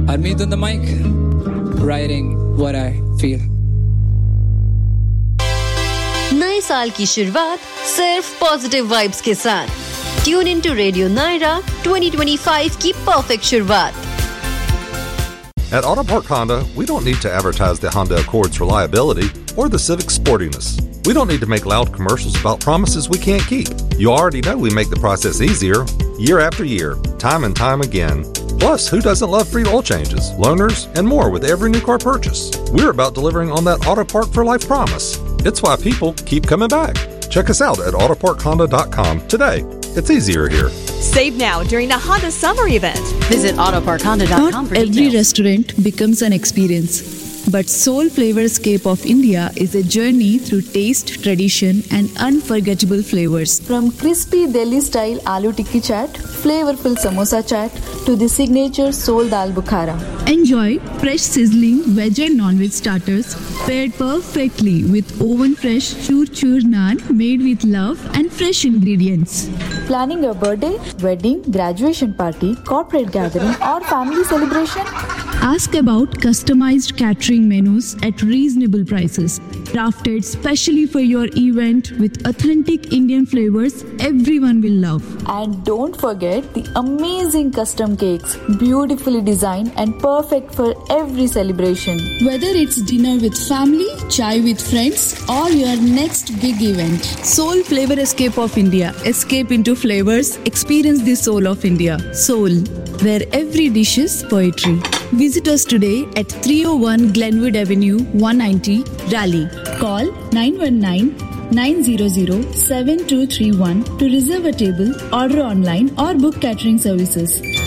Armeet on the mic, writing what I feel. नए साल की शुरुआत सिर्फ पॉजिटिव वाइब्स के साथ। Tune in to radio Naira 2025 की परफेक्ट शुरुआत। At Auto Park Honda, we don't need to advertise the Honda Accord's reliability or the Civic's sportiness. We don't need to make loud commercials about promises we can't keep. You already know we make the process easier year after year, time and time again. Plus, who doesn't love free oil changes, loaners, and more with every new car purchase? We're about delivering on that Auto Park for Life promise. It's why people keep coming back. Check us out at autoparkhonda.com today. It's easier here. Save now during the Honda Summer Event. Visit autoparkhonda.com Not for every details. restaurant becomes an experience, but Soul Flavorscape of India is a journey through taste, tradition, and unforgettable flavors. From crispy Delhi-style aloo tikki chaat, flavorful samosa chaat, to the signature Soul Dal Bukhara. Enjoy fresh sizzling veg and non-veg starters paired perfectly with oven-fresh chur naan made with love and fresh ingredients. Planning a birthday, wedding, graduation party, corporate gathering, or family celebration? Ask about customized catering menus at reasonable prices. Crafted specially for your event with authentic Indian flavors everyone will love. And don't forget the amazing custom cakes, beautifully designed and perfect for every celebration. Whether it's dinner with family, chai with friends, or your next big event, Soul Flavor Escape of India. Escape into flavors, experience the soul of India. Soul, where every dish is poetry. Visit us today at 301 Glenwood Avenue, 190, Raleigh. Call 919-900-7231 to reserve a table, order online or book catering services.